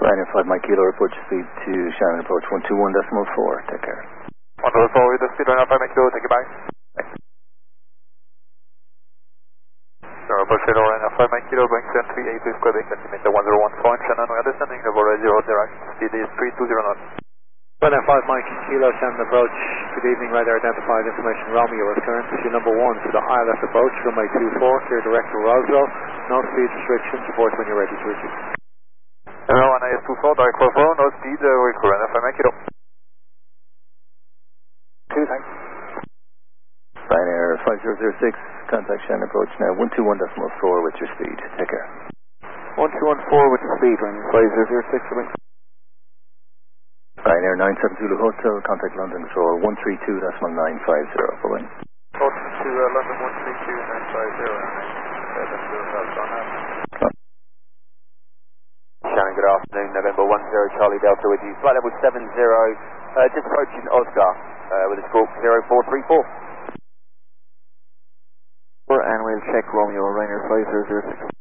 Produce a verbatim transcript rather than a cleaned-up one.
Ryanair five Mike Kilo, approach speed to Shannon, approach one two one decimal four, take care. one two one four with the speed, Ryanair five Mike Kilo, take it back. So approach Kilo, Ryanair five Mike Kilo, Boeing seven three eight with Quebec, altimeter one zero one point, Shannon, we are descending, level zero direct, speed is three two zero knots. Ryanair five Mike Kilo, Shannon approach, good evening, radar identified information, Romeo return, issue number one to the I L S approach, runway two four, clear direct to Roswell, no speed restrictions, report when you're ready to reach. Hello, one I S two four, direct four four, no speed, uh, we're cool, Ryanair five Mike Kilo. Two, thanks. Ryanair five zero zero six, contact Shannon approach now, one two one decimal four with your speed, take care. one two one four with your speed, Ryanair five zero zero six, Ryanair nine seven Zulu Hotel, contact London Control one three two decimal nine five zero, bye-bye. Code to uh, London one three two nine five zero, Shannon, good afternoon, November one zero Charlie Delta with you, flight level seven zero, uh, just approaching Oscar uh, with a squawk zero four three four. And we'll check Romeo, Ryanair five zero zero six.